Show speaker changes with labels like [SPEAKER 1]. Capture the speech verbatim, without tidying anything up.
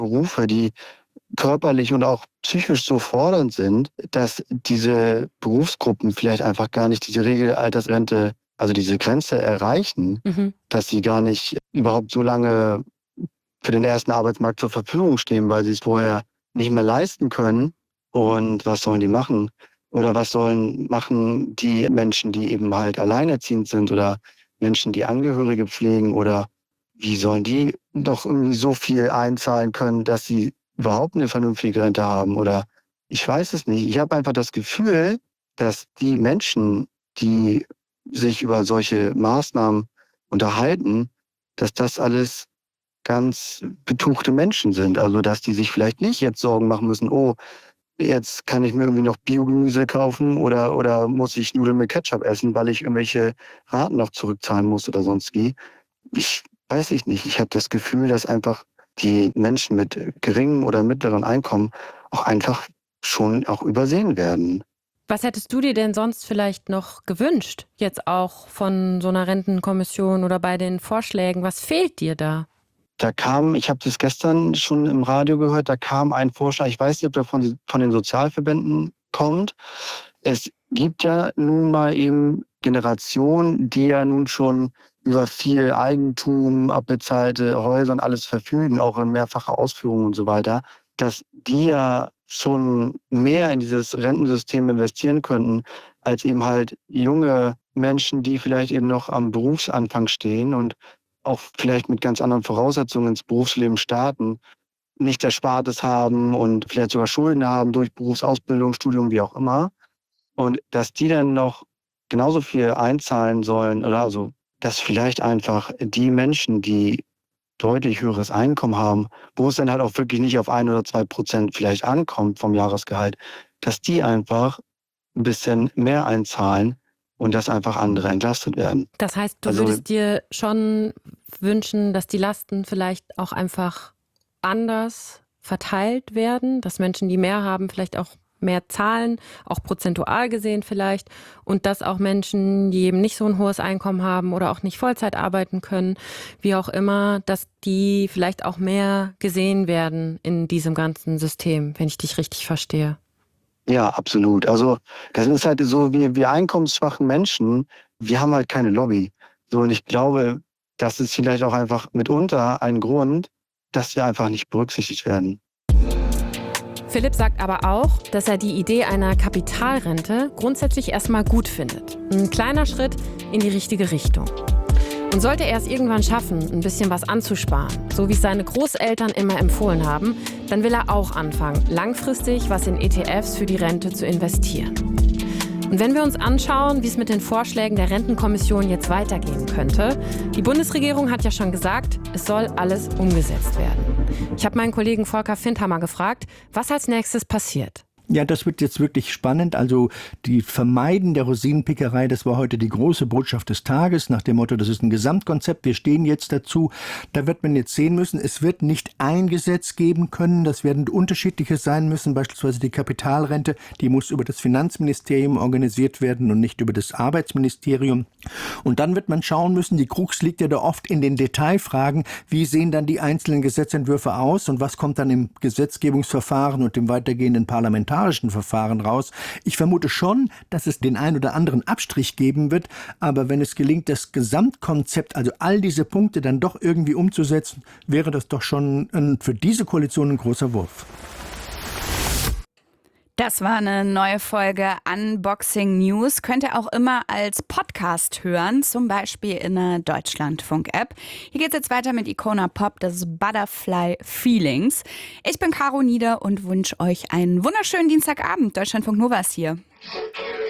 [SPEAKER 1] Berufe, die körperlich und auch psychisch so fordernd sind, dass diese Berufsgruppen vielleicht einfach gar nicht diese Regelaltersrente, also diese Grenze erreichen,
[SPEAKER 2] Mhm.
[SPEAKER 1] dass sie gar nicht überhaupt so lange für den ersten Arbeitsmarkt zur Verfügung stehen, weil sie es vorher nicht mehr leisten können. Und was sollen die machen? Oder was sollen machen die Menschen, die eben halt alleinerziehend sind oder Menschen, die Angehörige pflegen? Oder wie sollen die doch irgendwie so viel einzahlen können, dass sie überhaupt eine vernünftige Rente haben? Oder ich weiß es nicht. Ich habe einfach das Gefühl, dass die Menschen, die sich über solche Maßnahmen unterhalten, dass das alles ganz betuchte Menschen sind. Also, dass die sich vielleicht nicht jetzt Sorgen machen müssen: „Oh, jetzt kann ich mir irgendwie noch Biogemüse kaufen oder oder muss ich Nudeln mit Ketchup essen, weil ich irgendwelche Raten noch zurückzahlen muss oder sonst wie.“ Ich weiß ich nicht. Ich habe das Gefühl, dass einfach die Menschen mit geringem oder mittleren Einkommen auch einfach schon auch übersehen werden.
[SPEAKER 2] Was hättest du dir denn sonst vielleicht noch gewünscht, jetzt auch von so einer Rentenkommission oder bei den Vorschlägen? Was fehlt dir da?
[SPEAKER 1] Da kam ich habe das gestern schon im Radio gehört, da kam ein Vorschlag, ich weiß nicht, ob der von von den Sozialverbänden kommt. Es gibt ja nun mal eben Generationen, die ja nun schon über viel Eigentum, abbezahlte Häuser und alles verfügen, auch in mehrfacher Ausführung und so weiter, dass die ja schon mehr in dieses Rentensystem investieren könnten, als eben halt junge Menschen, die vielleicht eben noch am Berufsanfang stehen und auch vielleicht mit ganz anderen Voraussetzungen ins Berufsleben starten, nicht Erspartes haben und vielleicht sogar Schulden haben durch Berufsausbildung, Studium, wie auch immer. Und dass die dann noch genauso viel einzahlen sollen oder also, dass vielleicht einfach die Menschen, die deutlich höheres Einkommen haben, wo es dann halt auch wirklich nicht auf ein oder zwei Prozent vielleicht ankommt vom Jahresgehalt, dass die einfach ein bisschen mehr einzahlen und dass einfach andere entlastet werden.
[SPEAKER 2] Das heißt, du
[SPEAKER 1] Also
[SPEAKER 2] würdest dir schon wünschen, dass die Lasten vielleicht auch einfach anders verteilt werden, dass Menschen, die mehr haben, vielleicht auch mehr zahlen, auch prozentual gesehen vielleicht, und dass auch Menschen, die eben nicht so ein hohes Einkommen haben oder auch nicht Vollzeit arbeiten können, wie auch immer, dass die vielleicht auch mehr gesehen werden in diesem ganzen System, wenn ich dich richtig verstehe.
[SPEAKER 1] ja, absolut. Also, das ist halt so, wir wir einkommensschwachen Menschen, wir haben halt keine Lobby. So, und ich glaube, das ist vielleicht auch einfach mitunter ein Grund, dass wir einfach nicht berücksichtigt werden.
[SPEAKER 2] Philipp sagt aber auch, dass er die Idee einer Kapitalrente grundsätzlich erstmal gut findet. Ein kleiner Schritt in die richtige Richtung. Und sollte er es irgendwann schaffen, ein bisschen was anzusparen, so wie es seine Großeltern immer empfohlen haben, dann will er auch anfangen, langfristig was in E T Fs für die Rente zu investieren. Und wenn wir uns anschauen, wie es mit den Vorschlägen der Rentenkommission jetzt weitergehen könnte, die Bundesregierung hat ja schon gesagt, es soll alles umgesetzt werden. Ich habe meinen Kollegen Volker Findhammer gefragt, was als nächstes passiert.
[SPEAKER 3] Ja, das wird jetzt wirklich spannend. Also die Vermeiden der Rosinenpickerei, das war heute die große Botschaft des Tages, nach dem Motto, das ist ein Gesamtkonzept, wir stehen jetzt dazu. Da wird man jetzt sehen müssen, es wird nicht ein Gesetz geben können, das werden unterschiedliche sein müssen, beispielsweise die Kapitalrente, die muss über das Finanzministerium organisiert werden und nicht über das Arbeitsministerium. Und dann wird man schauen müssen, die Krux liegt ja da oft in den Detailfragen, wie sehen dann die einzelnen Gesetzentwürfe aus und was kommt dann im Gesetzgebungsverfahren und im weitergehenden Parlamentarischen Verfahren raus. Ich vermute schon, dass es den ein oder anderen Abstrich geben wird, aber wenn es gelingt, das Gesamtkonzept, also all diese Punkte dann doch irgendwie umzusetzen, wäre das doch schon ein, für diese Koalition ein großer Wurf.
[SPEAKER 4] Das war eine neue Folge Unboxing News. Könnt ihr auch immer als Podcast hören, zum Beispiel in der Deutschlandfunk-App. Hier geht's jetzt weiter mit Icona Pop, das ist Butterfly Feelings. Ich bin Caro Nieder und wünsche euch einen wunderschönen Dienstagabend. Deutschlandfunk Nova ist hier.